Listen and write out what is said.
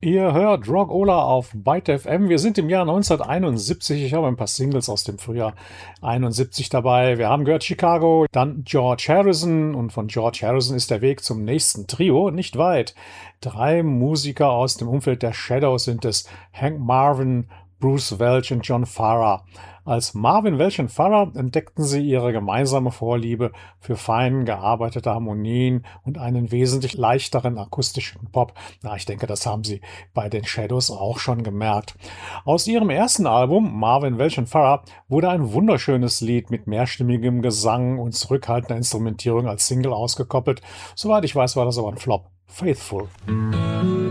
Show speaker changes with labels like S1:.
S1: Ihr hört Rock Ola auf Byte FM. Wir sind im Jahr 1971. Ich habe ein paar Singles aus dem Frühjahr 71 dabei. Wir haben gehört Chicago, dann George Harrison und von George Harrison ist der Weg zum nächsten Trio nicht weit. Drei Musiker aus dem Umfeld der Shadows sind es: Hank Marvin, Bruce Welch und John Farrar. Als Marvin Welch und Farrar entdeckten sie ihre gemeinsame Vorliebe für fein gearbeitete Harmonien und einen wesentlich leichteren akustischen Pop. Na, ich denke, das haben sie bei den Shadows auch schon gemerkt. Aus ihrem ersten Album, Marvin Welch und Farrar, wurde ein wunderschönes Lied mit mehrstimmigem Gesang und zurückhaltender Instrumentierung als Single ausgekoppelt. Soweit ich weiß, war das aber ein Flop. Faithful.